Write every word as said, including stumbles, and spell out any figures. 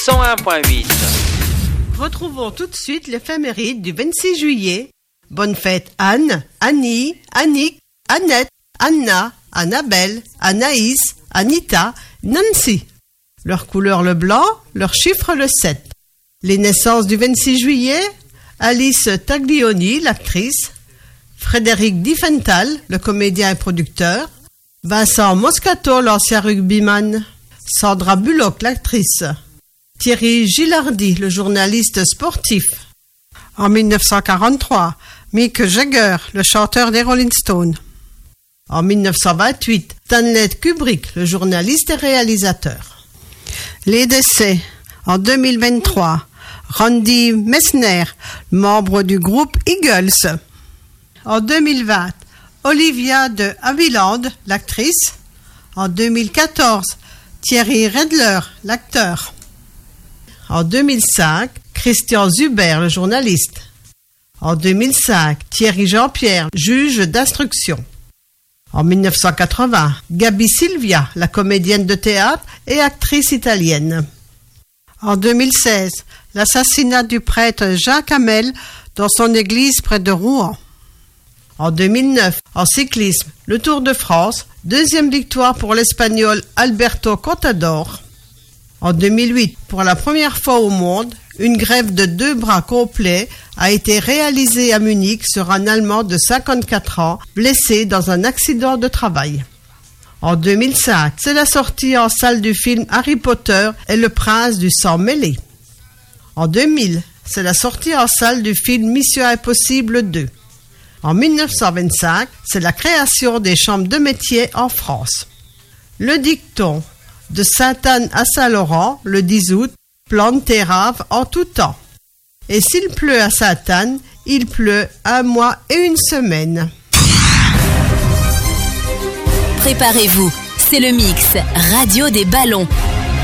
cent un virgule huit. Retrouvons tout de suite l'éphéméride du vingt-six juillet. Bonne fête Anne, Annie, Annick, Annette, Anna, Annabelle, Anaïs, Anita, Nancy. Leur couleur le blanc, leur chiffre le sept. Les naissances du vingt-six juillet, Alice Taglioni, l'actrice, Frédéric Diffenthal, le comédien et producteur, Vincent Moscato, l'ancien rugbyman, Sandra Bullock, l'actrice, Thierry Gilardi, le journaliste sportif. En mille neuf cent quarante-trois, Mick Jagger, le chanteur des Rolling Stones. En mille neuf cent vingt-huit, Stanley Kubrick, le journaliste et réalisateur. Les décès. En deux mille vingt-trois, Randy Messner, membre du groupe Eagles. En deux mille vingt, Olivia de Havilland, l'actrice. En deux mille quatorze, Thierry Redler, l'acteur. En deux mille cinq, Christian Zuber, le journaliste. En deux mille cinq, Thierry Jean-Pierre, juge d'instruction. En mille neuf cent quatre-vingts, Gabi Silvia, la comédienne de théâtre et actrice italienne. En deux mille seize, l'assassinat du prêtre Jacques Hamel dans son église près de Rouen. En deux mille neuf, en cyclisme, le Tour de France, deuxième victoire pour l'Espagnol Alberto Contador. En deux mille huit, pour la première fois au monde, une greffe de deux bras complets a été réalisée à Munich sur un Allemand de cinquante-quatre ans, blessé dans un accident de travail. En deux mille cinq, c'est la sortie en salle du film Harry Potter et le prince du sang mêlé. En deux mille, c'est la sortie en salle du film Mission Impossible deux. En mille neuf cent vingt-cinq, c'est la création des chambres de métier en France. Le dicton de Sainte-Anne à Saint-Laurent, le dix août, plante tes raves en tout temps. Et s'il pleut à Sainte-Anne, il pleut un mois et une semaine. Préparez-vous, c'est le mix Radio des Ballons.